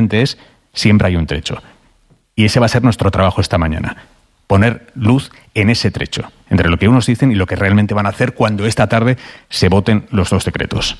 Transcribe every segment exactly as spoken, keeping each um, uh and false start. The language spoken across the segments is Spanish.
evidente es, siempre hay un trecho. Y ese va a ser nuestro trabajo esta mañana. Poner luz en ese trecho, entre lo que unos dicen y lo que realmente van a hacer cuando esta tarde se voten los dos decretos.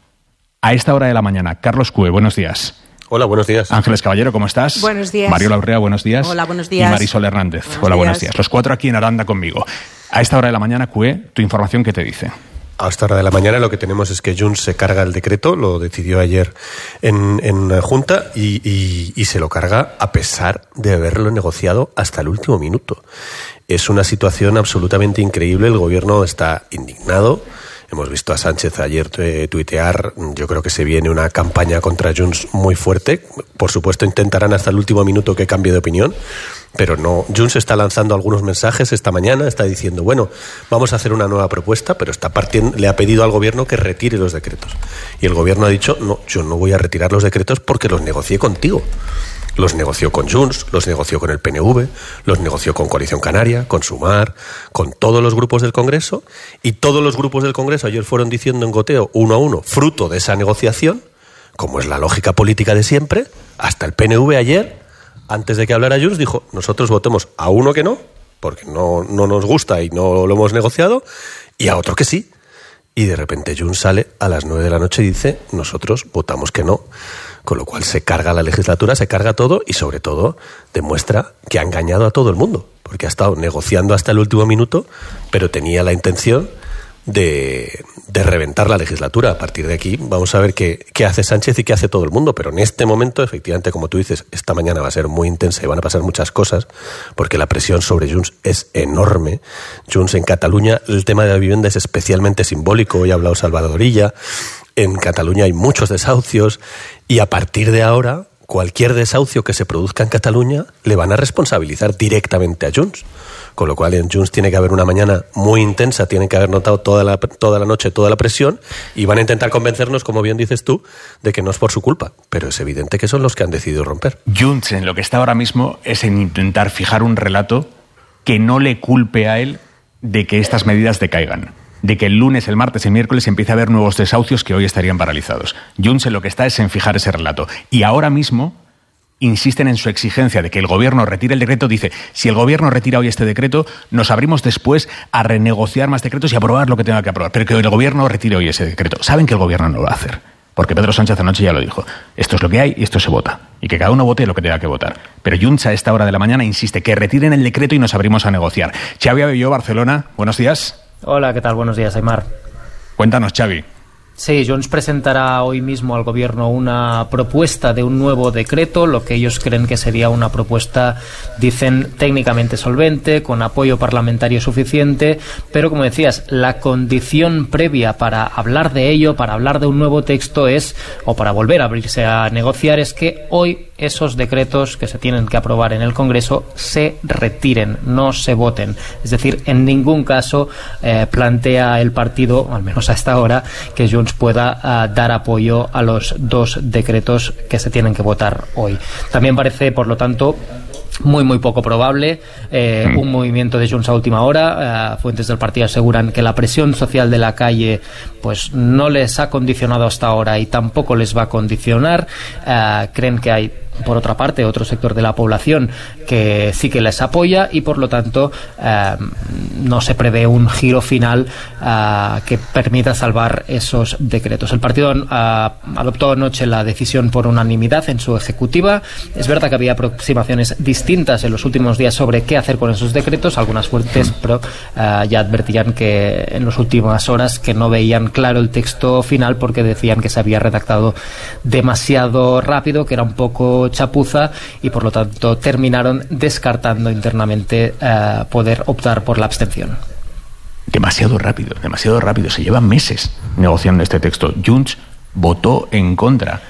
A esta hora de la mañana, Carlos Cue, buenos días. Hola, buenos días. Ángeles Caballero, ¿cómo estás? Buenos días. Mario Laurrea, buenos días. Hola, buenos días. Y Marisol Hernández. Buenos Hola, días. buenos días. Los cuatro aquí en Aranda conmigo. A esta hora de la mañana, Cue, tu información, ¿qué te dice? A esta hora de la mañana lo que tenemos es que Junts se carga el decreto, lo decidió ayer en, en Junta y, y, y se lo carga a pesar de haberlo negociado hasta el último minuto. Es una situación absolutamente increíble, el gobierno está indignado. Hemos visto a Sánchez ayer tuitear, yo creo que se viene una campaña contra Junts muy fuerte. Por supuesto intentarán hasta el último minuto que cambie de opinión, pero no. Junts está lanzando algunos mensajes esta mañana, está diciendo, bueno, vamos a hacer una nueva propuesta, pero está partiendo, le ha pedido al gobierno que retire los decretos. Y el gobierno ha dicho, no, yo no voy a retirar los decretos porque los negocié contigo. Los negoció con Junts, los negoció con el P N V, los negoció con Coalición Canaria, con Sumar, con todos los grupos del Congreso, y todos los grupos del Congreso ayer fueron diciendo en goteo, uno a uno, fruto de esa negociación, como es la lógica política de siempre, hasta el P N V ayer, antes de que hablara Junts, dijo, nosotros votemos a uno que no, porque no, no nos gusta y no lo hemos negociado, y a otro que sí. Y de repente Junts sale a las nueve de la noche y dice, nosotros votamos que no. Con lo cual se carga la legislatura, se carga todo y sobre todo demuestra que ha engañado a todo el mundo, porque ha estado negociando hasta el último minuto, pero tenía la intención de, de reventar la legislatura. A partir de aquí vamos a ver qué, qué hace Sánchez y qué hace todo el mundo, pero en este momento, efectivamente, como tú dices, esta mañana va a ser muy intensa y van a pasar muchas cosas, porque la presión sobre Junts es enorme. Junts en Cataluña, el tema de la vivienda es especialmente simbólico, hoy ha hablado Salvador Illa. En Cataluña hay muchos desahucios y a partir de ahora cualquier desahucio que se produzca en Cataluña le van a responsabilizar directamente a Junts. Con lo cual en Junts tiene que haber una mañana muy intensa, tienen que haber notado toda la, toda la noche toda la presión y van a intentar convencernos, como bien dices tú, de que no es por su culpa. Pero es evidente que son los que han decidido romper. Junts en lo que está ahora mismo es en intentar fijar un relato que no le culpe a él de que estas medidas decaigan, de que el lunes, el martes, el miércoles empiece a haber nuevos desahucios que hoy estarían paralizados. Junts en lo que está es en fijar ese relato. Y ahora mismo insisten en su exigencia de que el gobierno retire el decreto. Dice, si el gobierno retira hoy este decreto, nos abrimos después a renegociar más decretos y aprobar lo que tenga que aprobar. Pero que el gobierno retire hoy ese decreto. Saben que el gobierno no lo va a hacer, porque Pedro Sánchez anoche ya lo dijo. Esto es lo que hay y esto se vota. Y que cada uno vote lo que tenga que votar. Pero Junts a esta hora de la mañana insiste que retiren el decreto y nos abrimos a negociar. Xavi Abelló, Barcelona, buenos días. Hola, ¿qué tal? Buenos días, Aymar. Cuéntanos, Xavi. Sí, Junts presentará hoy mismo al Gobierno una propuesta de un nuevo decreto, lo que ellos creen que sería una propuesta, dicen, técnicamente solvente, con apoyo parlamentario suficiente, pero como decías, la condición previa para hablar de ello, para hablar de un nuevo texto es, o para volver a abrirse a negociar, es que hoy esos decretos que se tienen que aprobar en el Congreso se retiren, no se voten. Es decir, en ningún caso eh, plantea el partido, al menos a esta hora, que Junts pueda uh, dar apoyo a los dos decretos que se tienen que votar hoy. También parece, por lo tanto, muy muy poco probable eh, mm. un movimiento de Junts a última hora. Uh, fuentes del partido aseguran que la presión social de la calle pues no les ha condicionado hasta ahora y tampoco les va a condicionar. Uh, creen que hay, por otra parte, otro sector de la población que sí que les apoya y por lo tanto eh, no se prevé un giro final eh, que permita salvar esos decretos. El partido eh, adoptó anoche la decisión por unanimidad en su ejecutiva. Es verdad que había aproximaciones distintas en los últimos días sobre qué hacer con esos decretos. Algunas fuertes pero eh, ya advertían que en las últimas horas que no veían claro el texto final porque decían que se había redactado demasiado rápido, que era un poco chapuza y por lo tanto terminaron descartando internamente eh, poder optar por la abstención. Demasiado rápido, demasiado rápido. Se llevan meses negociando este texto. Junts votó en contra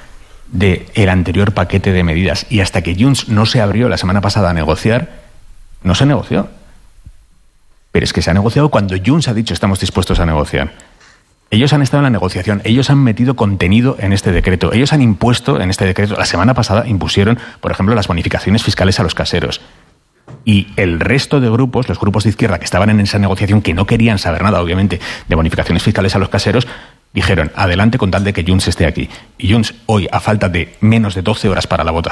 del anterior paquete de medidas y hasta que Junts no se abrió la semana pasada a negociar, no se negoció. Pero es que se ha negociado cuando Junts ha dicho estamos dispuestos a negociar. Ellos han estado en la negociación, ellos han metido contenido en este decreto, ellos han impuesto en este decreto, la semana pasada impusieron, por ejemplo, las bonificaciones fiscales a los caseros. Y el resto de grupos, los grupos de izquierda que estaban en esa negociación, que no querían saber nada, obviamente, de bonificaciones fiscales a los caseros, dijeron, adelante con tal de que Junts esté aquí. Y Junts hoy, a falta de menos de doce horas para la votación,